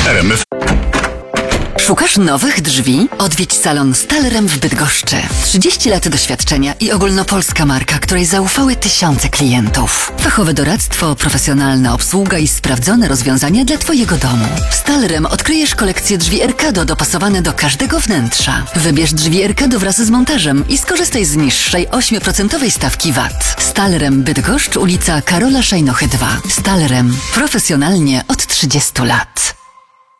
RMF. Szukasz nowych drzwi? Odwiedź salon Stahlrem w Bydgoszczy. 30 lat doświadczenia i ogólnopolska marka, której zaufały tysiące klientów. Fachowe doradztwo, profesjonalna obsługa i sprawdzone rozwiązania dla Twojego domu. W Stahlrem odkryjesz kolekcję drzwi Erkado dopasowane do każdego wnętrza. Wybierz drzwi Erkado wraz z montażem i skorzystaj z niższej 8% stawki VAT. Stahlrem Bydgoszcz, ulica Karola Szajnochy 2. Stahlrem. Profesjonalnie od 30 lat.